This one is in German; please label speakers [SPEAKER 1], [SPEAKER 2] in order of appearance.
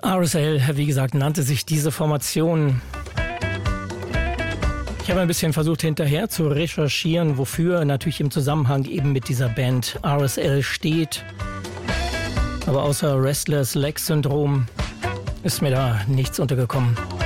[SPEAKER 1] RSL, wie gesagt, nannte sich diese Formation. Ich habe ein bisschen versucht hinterher zu recherchieren, wofür natürlich im Zusammenhang eben mit dieser Band RSL steht. Aber außer Restless Leg Syndrome ist mir da nichts untergekommen.